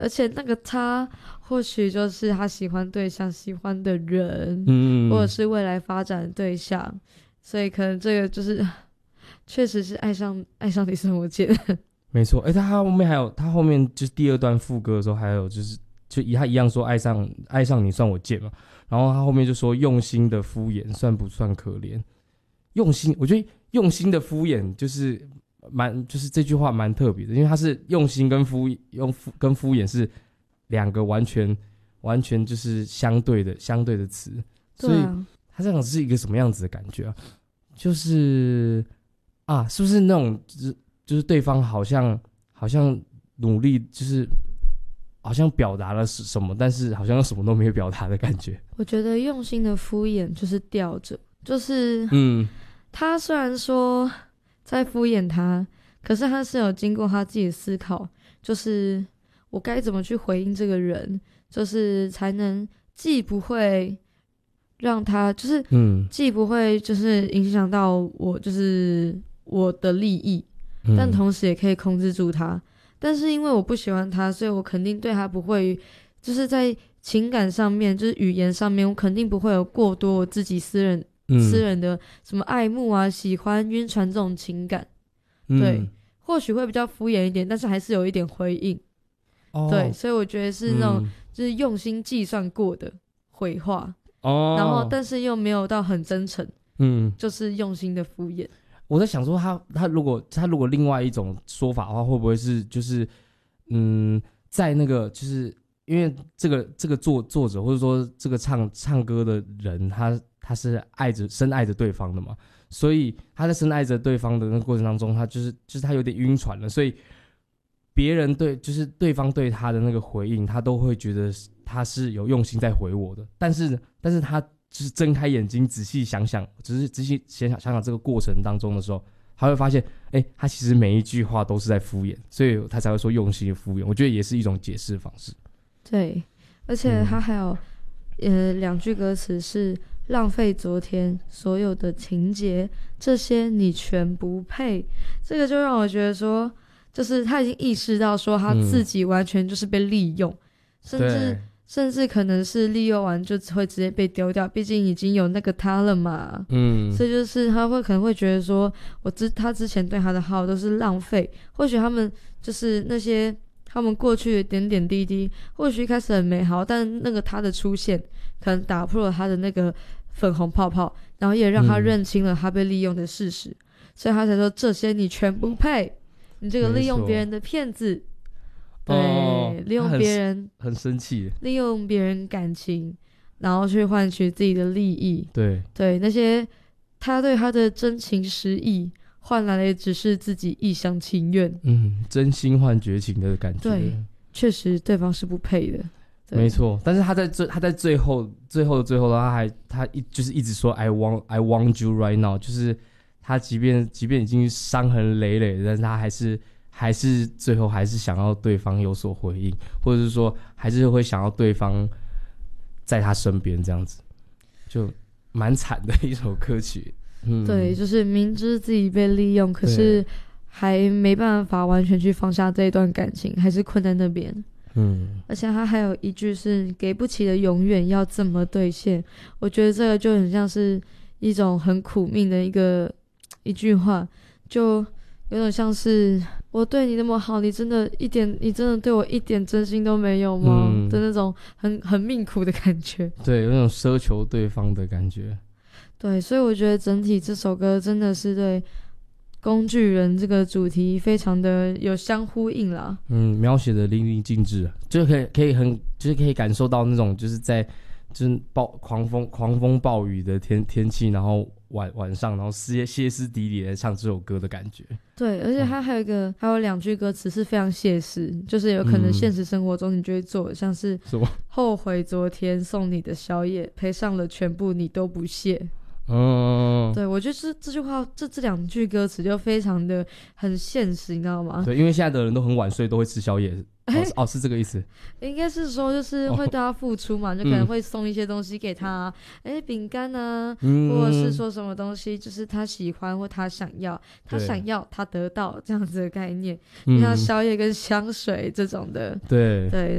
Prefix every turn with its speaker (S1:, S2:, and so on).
S1: 而且那个他或许就是他喜欢对象喜欢的人，或者是未来发展的对象，所以可能这个就是确实是爱上你送我剑。
S2: 没错。他后面就是第二段副歌的时候，还有就是他一样说爱上你算我贱嘛，然后他后面就说用心的敷衍算不算可怜？用心，我觉得用心的敷衍就是这句话蛮特别的，因为它是用心跟敷衍是两个完全就是相对的词，所以它这样是一个什么样子的感觉啊？就是是不是那种就是对方好像努力，就是好像表达了什么，但是好像什么都没有表达的感觉。
S1: 我觉得用心的敷衍就是吊着，就是他虽然说在敷衍他，可是他是有经过他自己的思考，就是我该怎么去回应这个人，就是才能既不会让他就是既不会就是影响到我就是我的利益，但同时也可以控制住他。但是因为我不喜欢他，所以我肯定对他不会就是在情感上面就是语言上面我肯定不会有过多我自己私人的什么爱慕啊喜欢晕船这种情感。对，或许会比较敷衍一点，但是还是有一点回应。对，所以我觉得是那种就是用心计算过的回话，然后但是又没有到很真诚，就是用心的敷衍。
S2: 我在想说他如果另外一种说法的话，会不会是就是在那个就是因为这个作者或者说这个唱歌的人，他是深爱着对方的嘛，所以他在深爱着对方的那个过程当中，他就是他有点晕船了，所以别人就是对方对他的那个回应，他都会觉得他是有用心在回我的，但是他就是睁开眼睛仔细想想，只是仔细想想这个过程当中的时候，他会发现他其实每一句话都是在敷衍，所以他才会说用心的敷衍。我觉得也是一种解释方式。
S1: 对，而且他还有2句歌词是浪费昨天所有的情节，这些你全不配。这个就让我觉得说，就是他已经意识到说他自己完全就是被利用，甚至可能是利用完就会直接被丢掉，毕竟已经有那个他了嘛。所以就是他可能会觉得说他之前对他的好都是浪费，或许他们就是那些他们过去的点点滴滴或许一开始很美好，但那个他的出现可能打破了他的那个粉红泡泡，然后也让他认清了他被利用的事实，所以他才说这些你全不配，你这个利用别人的骗子。对，利用别人
S2: 很生气，
S1: 利用别人感情然后去换取自己的利益。
S2: 对，
S1: 那些他对他的真情实意换来的也只是自己一厢情愿。
S2: 真心换绝情的感觉。
S1: 对，确实对方是不配的。
S2: 没错，但是他在最后的他就是一直说 I want you right now， 就是他即便已经伤痕累累，但是他还是最后还是想要对方有所回应，或者是说还是会想要对方在他身边，这样子就蛮惨的一首歌曲。
S1: 对，就是明知自己被利用，可是还没办法完全去放下这一段感情，还是困在那边。而且他还有一句是给不起的永远要怎么兑现，我觉得这个就很像是一种很苦命的一句话，就有点像是我对你那么好，你真的对我一点真心都没有吗？的那种很命苦的感觉。
S2: 对，有那种奢求对方的感觉。
S1: 对，所以我觉得整体这首歌真的是对工具人这个主题非常的有相呼应啦。
S2: 描写的淋漓尽致，就可以感受到那种就是在就是狂风暴雨的天气，然后晚上，然后歇斯底里来唱这首歌的感觉。
S1: 对，而且它还有2句歌词是非常写实，就是有可能现实生活中你就会做，像是后悔昨天送你的宵夜，赔上了全部你都不屑。 对，我觉得这句话这两句歌词就非常的很现实，你知道吗？
S2: 对，因为现在的人都很晚睡，都会吃宵夜。是这个意思。
S1: 应该是说就是会对他付出嘛，就可能会送一些东西给他，饼干啊，或者是说什么东西，就是他喜欢或他想要，他得到这样子的概念，像宵夜跟香水这种的。对，